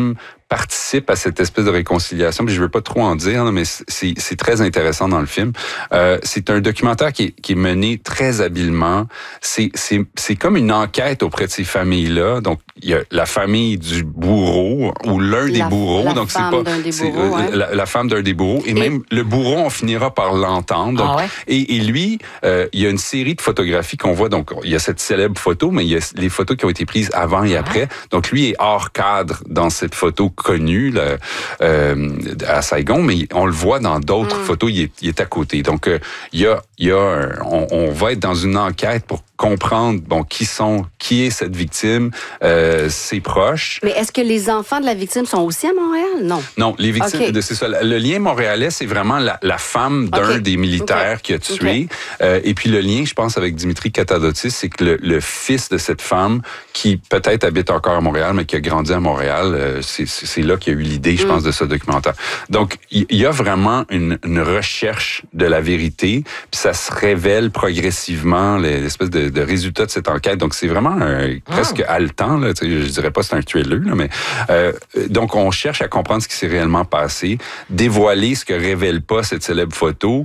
film participe à cette espèce de réconciliation. Puis je veux pas trop en dire, là, mais c'est très intéressant dans le film. C'est un documentaire qui est mené très habilement. C'est comme une enquête auprès de ces familles-là. Donc, il y a la famille du bourreau ou l'un des bourreaux. Donc, c'est pas la femme d'un des bourreaux. Et même le bourreau, on finira par l'entendre. Donc, et lui, il y a une série de photographies qu'on voit. Donc, il y a cette célèbre photo, mais il y a les photos qui ont été prises avant et après. Donc, lui est hors cadre dans cette photo connue là, à Saigon, mais on le voit dans d'autres photos, il est à côté. Donc, on va être dans une enquête pour comprendre qui est cette victime, ses proches. Mais est-ce que les enfants de la victime sont aussi à Montréal? Non. Non, les victimes, c'est ça. Le lien montréalais, c'est vraiment la femme d'un des militaires qui a tué. Et puis le lien, je pense, avec Dimitri Katadotis, c'est que le fils de cette femme, qui peut-être habite encore à Montréal, mais qui a grandi à Montréal, c'est là qu'il y a eu l'idée, je pense, de ce documentaire. Donc, il y a vraiment une recherche de la vérité, puis ça se révèle progressivement, l'espèce de résultat de cette enquête. Donc, c'est vraiment presque haletant, là. Je dirais pas que c'est un thriller, là, mais donc, on cherche à comprendre ce qui s'est réellement passé, dévoiler ce que révèle pas cette célèbre photo,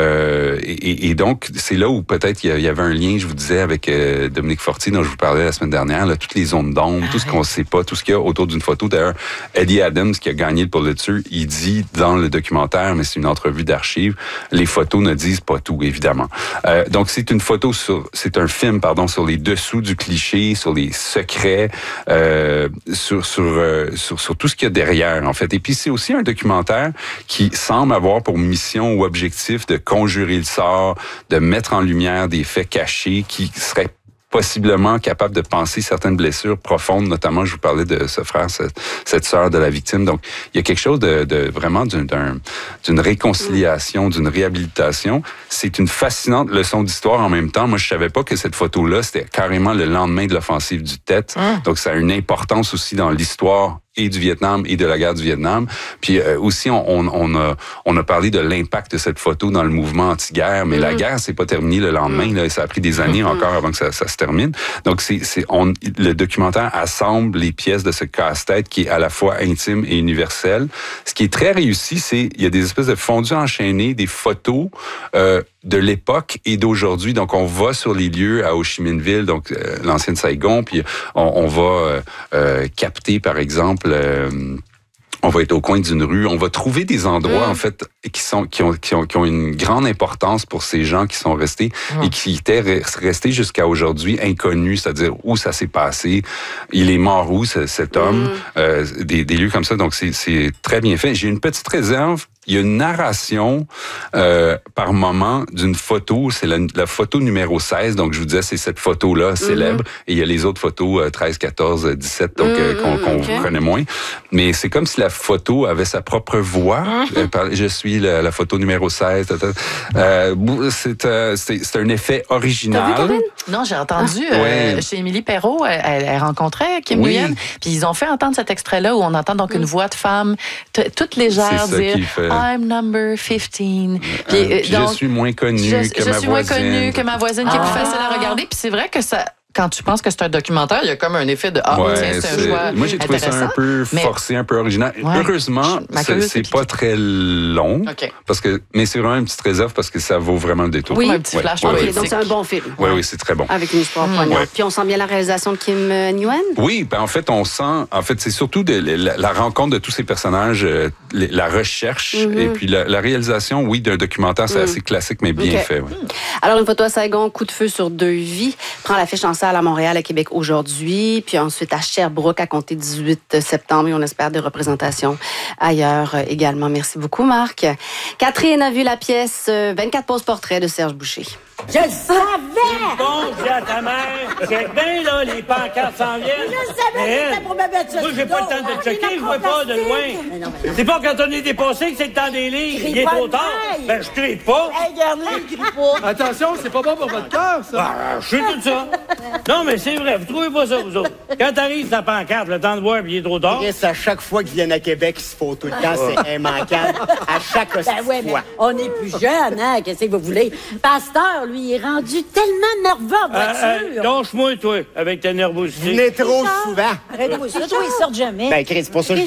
et donc, c'est là où peut-être il y avait un lien, je vous disais, avec Dominique Fortier, dont je vous parlais la semaine dernière, là, toutes les zones d'ombre, tout ce qu'on sait pas, tout ce qu'il y a autour d'une photo. D'ailleurs, Eddie Adams, qui a gagné le Pulitzer, il dit dans le documentaire, mais c'est une entrevue d'archives, les photos ne disent pas tout, évidemment. Donc, c'est un film, sur les dessous du cliché, sur les secrets, sur tout ce qu'il y a derrière, en fait. Et puis, c'est aussi un documentaire qui semble avoir pour mission ou objectif de conjurer le sort, de mettre en lumière des faits cachés qui seraient possiblement capable de penser certaines blessures profondes, notamment, je vous parlais de ce frère, cette sœur de la victime. Donc, il y a quelque chose de vraiment d'une réconciliation, d'une réhabilitation. C'est une fascinante leçon d'histoire en même temps. Moi, je savais pas que cette photo-là, c'était carrément le lendemain de l'offensive du Tet. Donc, ça a une importance aussi dans l'histoire et du Vietnam et de la guerre du Vietnam. Puis aussi, on a parlé de l'impact de cette photo dans le mouvement anti-guerre, mais la guerre, c'est pas terminé le lendemain. Là, ça a pris des années encore avant que ça se termine. Donc, le documentaire assemble les pièces de ce casse-tête qui est à la fois intime et universel. Ce qui est très réussi, il y a des espèces de fondus enchaînés, des photos de l'époque et d'aujourd'hui. Donc, on va sur les lieux à Ho Chi Minh Ville, donc l'ancienne Saigon, puis on va capter, par exemple, on va être au coin d'une rue, on va trouver des endroits en fait qui ont une grande importance pour ces gens qui sont restés et qui étaient restés jusqu'à aujourd'hui inconnus, c'est-à-dire où ça s'est passé, il est mort où cet homme, des lieux comme ça. Donc c'est très bien fait. J'ai une petite réserve. Il y a une narration par moment d'une photo, c'est la photo numéro 16, donc je vous disais, c'est cette photo-là célèbre, et il y a les autres photos 13, 14, 17, donc qu'on connaît moins. Mais c'est comme si la photo avait sa propre voix. Je suis la photo numéro 16. C'est un effet original. T'as vu, non, j'ai entendu chez Émilie Perrault, elle rencontrait Kim Nguyen, puis ils ont fait entendre cet extrait-là où on entend donc une voix de femme toute légère dire « I'm number 15 ». Puis donc, je suis moins connue que ma voisine. Je suis moins connue que ma voisine, qui est plus facile à regarder. Puis c'est vrai que ça... Quand tu penses que c'est un documentaire, il y a comme un effet de « Ah, tiens, c'est un choix. » Moi, j'ai trouvé ça un peu forcé, un peu original. Heureusement, c'est pas très long. Mais c'est vraiment une petite réserve parce que ça vaut vraiment le détour. Oui, un petit flash. Donc, c'est un bon film. Oui, c'est très bon. Avec une histoire poignante. Puis on sent bien la réalisation de Kim Nguyen? Oui, en fait, on sent... En fait, c'est surtout la rencontre de tous ces personnages, la recherche, et puis la réalisation, d'un documentaire, c'est assez classique, mais bien fait. Alors, une photo à Saigon, coup de feu sur 2 vies, prend l'affiche en salle à Montréal, à Québec aujourd'hui, puis ensuite à Sherbrooke à compter 18 septembre, et on espère des représentations ailleurs également. Merci beaucoup, Marc. Catherine a vu la pièce 24 poses portraits de Serge Boucher. Je le savais! Bon, dis à ta mère, check bien, là, les pancartes s'en viennent. Je savais que c'était pour me mettre ça. Moi, j'ai pas le temps de te checker, je vois pas de loin. C'est pas quand on est dépassé que c'est le temps des livres. Il est trop tard. Ben, je crie pas. Hey, regarde-le, il crie pas. Attention, c'est pas bon pour votre cœur, ça. Je sais tout ça. Non, mais c'est vrai, vous trouvez pas ça, vous autres. Quand t'arrives ta pancarte, le temps de voir, puis il est trop tard. Chris, à chaque fois qu'ils viennent à Québec, ils se font tout le temps, c'est immanquable. À chaque fois. On est plus jeunes, hein, qu'est-ce que vous voulez? Pasteur, lui, il est rendu tellement nerveux en voiture. Lâche-moi, toi, avec ta nervosité. Venez trop souvent. Arrête-moi ça, toi, ils sortent jamais. Ben, Chris, c'est pour ça que je